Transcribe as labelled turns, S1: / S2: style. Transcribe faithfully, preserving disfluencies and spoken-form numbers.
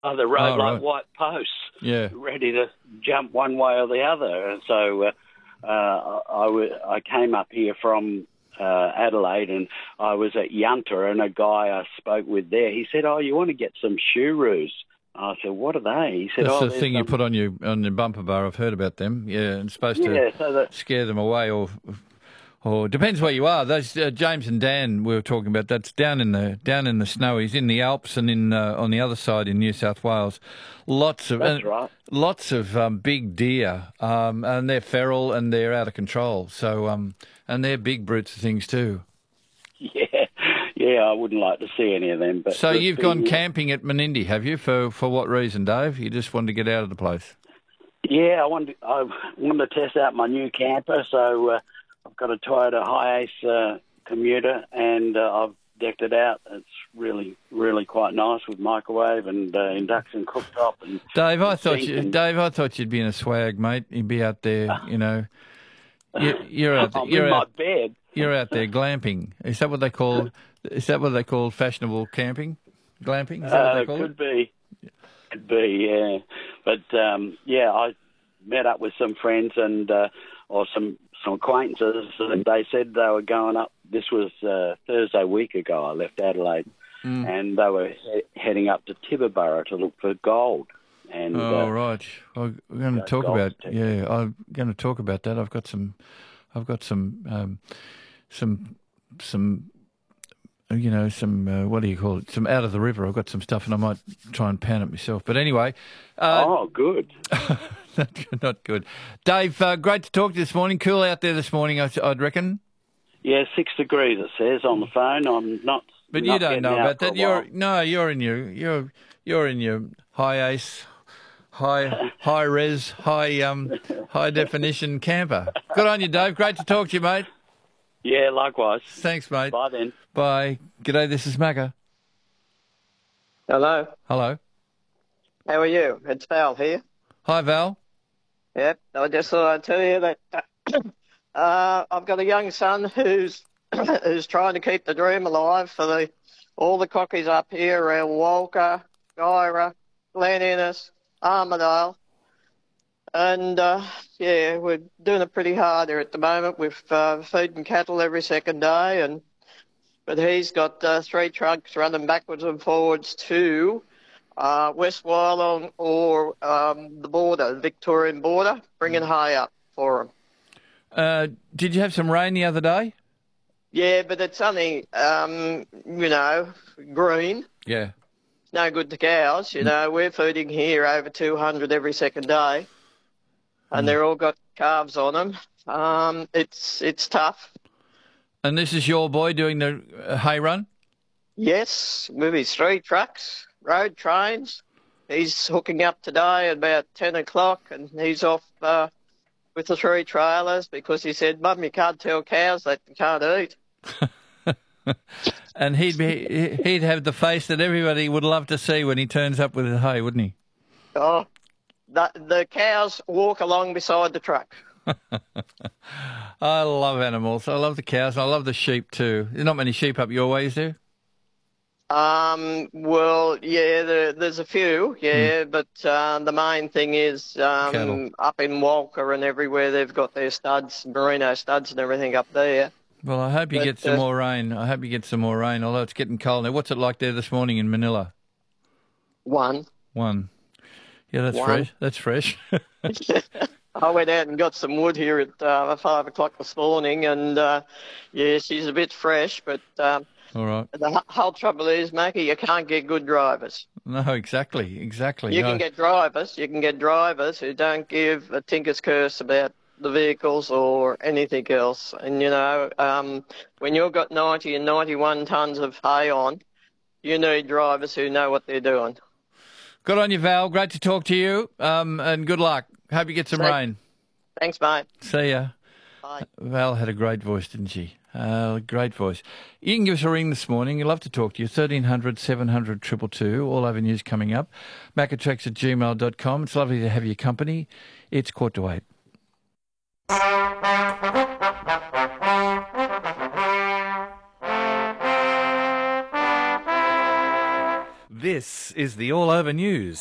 S1: of the road
S2: Oh,
S1: like
S2: right.
S1: white posts,
S2: Yeah.
S1: ready to jump one way or the other. And so uh, uh, I, w- I came up here from uh, Adelaide, and I was at Yunta, and a guy I spoke with there, he said, "Oh, you want to get some shoeroos?" I said, "What are they?" He said,
S2: That's
S1: "Oh,
S2: the
S1: there's
S2: thing you
S1: some."
S2: put on your on your bumper bar. I've heard about them. Yeah, and it's supposed to
S1: Yeah, so that
S2: scare them away, or or depends where you are. Those uh, James and Dan we were talking about. That's down in the down in the snowies, in the Alps, and in uh, on the other side in New South Wales. Lots of
S1: that's
S2: and
S1: right.
S2: lots of um, big deer, um, and they're feral and they're out of control. So um, and they're big brutes of things too.
S1: Yeah, yeah, I wouldn't like to see any of them. But
S2: So
S1: the
S2: you've
S1: thing
S2: gone
S1: is-
S2: camping at Menindee, have you? For for what reason, Dave? You just wanted to get out of the place.
S1: Yeah, I wanted I wanted to test out my new camper, so uh, I've got a Toyota Hiace uh, commuter, and uh, I've decked it out. It's really, really quite nice with microwave and uh, induction cooktop. And
S2: Dave, I thought
S1: sink
S2: you,
S1: and-
S2: Dave, I thought you'd be in a swag, mate. You'd be out there, you know. You, you're out.
S1: I'm
S2: You're
S1: in my
S2: out.
S1: bed.
S2: You're out there glamping. Is that what they call? Is that what they call fashionable camping? Glamping? Is that what
S1: Uh,
S2: they call
S1: could
S2: it?
S1: be, could be, yeah. But um, yeah, I met up with some friends and uh, or some some acquaintances, and they said they were going up. This was uh, Thursday week ago. I left Adelaide,
S2: Mm.
S1: and they were he- heading up to Tibooburra to look for gold. And
S2: Oh
S1: uh,
S2: right. Well, we're going to
S1: yeah,
S2: talk
S1: gold
S2: about.
S1: detector.
S2: Yeah, I'm going to talk about that. I've got some. I've got some. Um, some. Some. You know, some, uh, what do you call it? Some out of the river. I've got some stuff and I might try and pan it myself. But anyway, uh,
S1: oh, good.
S2: not, not good. Dave, uh, great to talk to you this morning. Cool out there this morning, I, I'd reckon.
S1: Yeah, six degrees it says on the phone. I'm not.
S2: But
S1: not
S2: you don't
S1: getting
S2: know
S1: out
S2: about
S1: for a
S2: that. You're
S1: while.
S2: no, you're in your you're you're in your high ace, high high res, high um high definition camper. Good on you, Dave. Great to talk to you, mate.
S1: Yeah, likewise.
S2: Thanks, mate.
S1: Bye then.
S2: Bye. G'day. This is Macca.
S3: Hello.
S2: Hello.
S3: How are you? It's Val here.
S2: Hi, Val.
S3: Yep. I just thought I'd tell you that uh, I've got a young son who's who's trying to keep the dream alive for the all the cockies up here around Walker, Gyra, Glen Innes, Armidale. And, uh, yeah, we're doing it pretty hard here at the moment with uh, feeding cattle every second day. And But he's got uh, three trucks running backwards and forwards to uh, West Wyalong or um, the border, the Victorian border, bringing hay up for him.
S2: Uh, did you have some rain the other day?
S3: Yeah, but it's only, um, you know, green.
S2: Yeah.
S3: It's no good to cows. You know, we're feeding here over two hundred every second day, and they're all got calves on them. Um, it's it's tough.
S2: And this is your boy doing the uh, hay run?
S3: Yes, with his three trucks, road trains. He's hooking up today at about ten o'clock, and he's off uh, with the three trailers because he said, "Mum, you can't tell cows that you can't eat."
S2: And he'd be he'd have the face that everybody would love to see when he turns up with the hay, wouldn't he?
S3: Oh, the, the cows walk along beside the truck.
S2: I love animals. I love the cows. I love the sheep too. There's not many sheep up your way, is there?
S3: Um, well, yeah, there, there's a few, yeah, but uh, the main thing is
S2: Cattle.
S3: um, up in Walker and everywhere they've got their studs, merino studs and everything up there.
S2: Well, I hope you
S3: But,
S2: get some
S3: uh,
S2: more rain. I hope you get some more rain, although it's getting cold now. What's it like there this morning in Manila?
S3: One.
S2: One. Yeah, that's
S3: One.
S2: fresh. That's fresh.
S3: I went out and got some wood here at uh, five o'clock this morning, and uh, yeah, she's a bit fresh, but um,
S2: All right.
S3: the hu- whole trouble is, Mackie, you can't get good drivers.
S2: No, exactly, exactly.
S3: You
S2: No.
S3: can get drivers, you can get drivers who don't give a tinker's curse about the vehicles or anything else. And, you know, um, when you've got ninety and ninety-one tonnes of hay on, you need drivers who know what they're doing.
S2: Good on you, Val. Great to talk to you, um, and good luck. Hope you get some
S3: Thank-
S2: rain.
S3: Thanks, mate.
S2: See ya.
S3: Bye.
S2: Val had a great voice, didn't she? Uh, great voice. You can give us a ring this morning. We'd love to talk to you. thirteen hundred, seven hundred, two two two. All avenues coming up. macatracks at gmail dot com. It's lovely to have your company. It's quarter to eight.
S4: This is the All Over News.